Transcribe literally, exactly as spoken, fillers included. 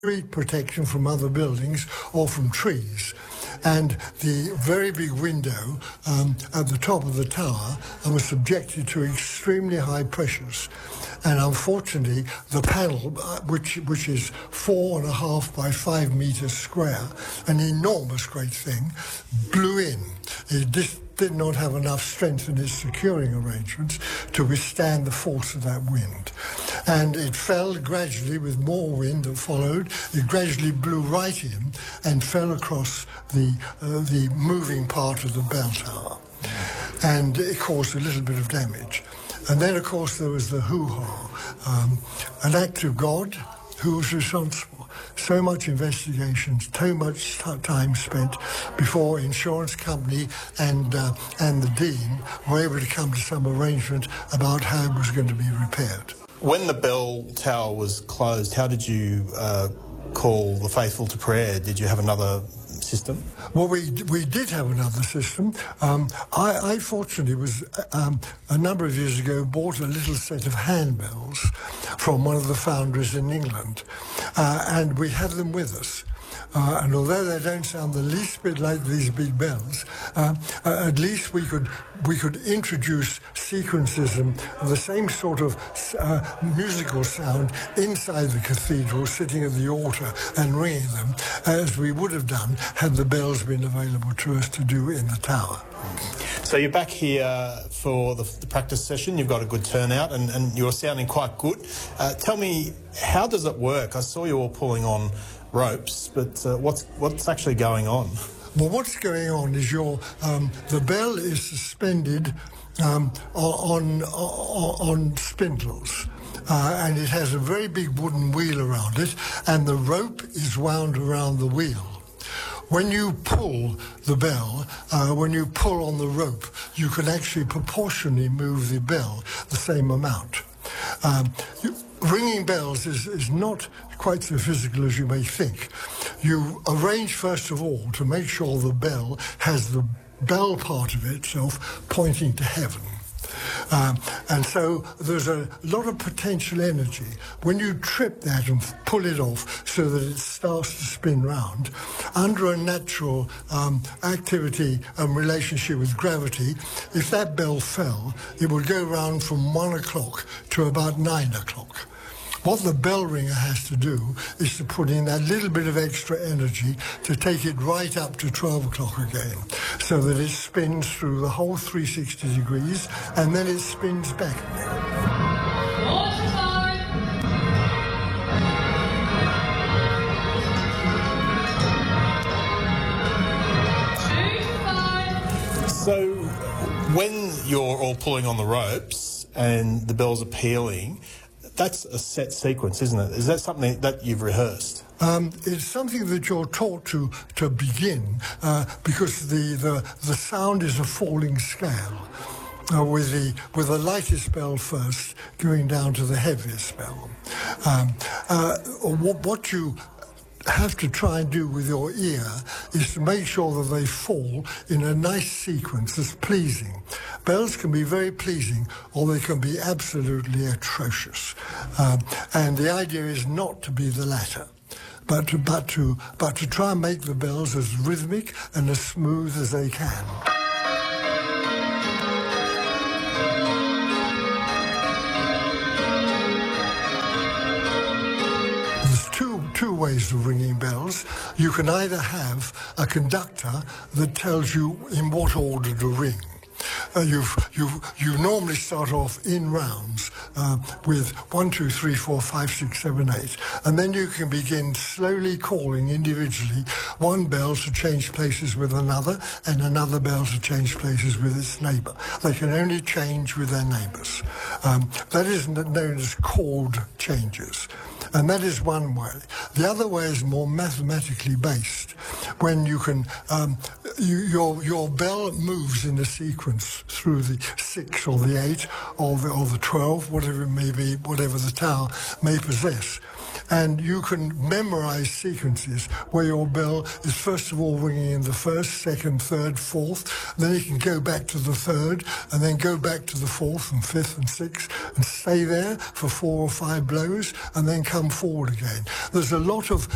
street protection from other buildings or from trees. And the very big window um, at the top of the tower was subjected to extremely high pressures. And unfortunately, the panel, which which is four and a half by five meters square, an enormous great thing, blew in. It just did not have enough strength in its securing arrangements to withstand the force of that wind. And it fell gradually with more wind that followed. It gradually blew right in and fell across the, uh, the moving part of the bell tower. And it caused a little bit of damage. And then, of course, there was the hoo-ha, um, an act of God who was responsible. So much investigation, so much t- time spent before insurance company and uh, and the Dean were able to come to some arrangement about how it was going to be repaired. When the bell tower was closed, how did you uh, call the faithful to prayer? Did you have another system? Well, we we did have another system. Um, I, I fortunately was um, a number of years ago bought a little set of handbells from one of the foundries in England, uh, and we had them with us. Uh, and although they don't sound the least bit like these big bells, uh, uh, at least we could we could introduce sequences and the same sort of uh, musical sound inside the cathedral, sitting at the altar and ringing them, as we would have done had the bells been available to us to do in the tower. So you're back here for the, the practice session. You've got a good turnout and, and you're sounding quite good. Uh, tell me, how does it work? I saw you all pulling on ropes, but uh, what's what's actually going on? Well, what's going on is your um, the bell is suspended um, on, on on spindles, uh, and it has a very big wooden wheel around it, and the rope is wound around the wheel. When you pull the bell, uh, when you pull on the rope, you can actually proportionally move the bell the same amount. Um, you, ringing bells is, is not quite so physical as you may think. You arrange, first of all, to make sure the bell has the bell part of itself pointing to heaven. Um, and so there's a lot of potential energy. When you trip that and pull it off so that it starts to spin round, under a natural um, activity and relationship with gravity, if that bell fell, it would go round from one o'clock to about nine o'clock. What the bell ringer has to do is to put in that little bit of extra energy to take it right up to twelve o'clock again, so that it spins through the whole three hundred sixty degrees, and then it spins back again. So when you're all pulling on the ropes and the bells are pealing, that's a set sequence, isn't it? Is that something that you've rehearsed? Um, it's something that you're taught to to begin uh, because the, the the sound is a falling scale, uh, with the with the lightest bell first going down to the heaviest bell. Um, uh, what, what you have to try and do with your ear is to make sure that they fall in a nice sequence that's pleasing. Bells can be very pleasing, or they can be absolutely atrocious. Um, and the idea is not to be the latter, but to, but to, but to try and make the bells as rhythmic and as smooth as they can. Two ways of ringing bells. You can either have a conductor that tells you in what order to ring. Uh, you've, you've, you normally start off in rounds uh, with one, two, three, four, five, six, seven, eight, and then you can begin slowly calling individually one bell to change places with another, and another bell to change places with its neighbour. They can only change with their neighbours. Um, that is known as chord changes. And that is one way. The other way is more mathematically based, when you can, um, you, your your bell moves in a sequence through the six or the eight or the, or the twelve, whatever it may be, whatever the tower may possess. And you can memorize sequences where your bell is first of all ringing in the first, second, third, fourth, then you can go back to the third, and then go back to the fourth and fifth and sixth, and stay there for four or five blows, and then come forward again. There's a lot of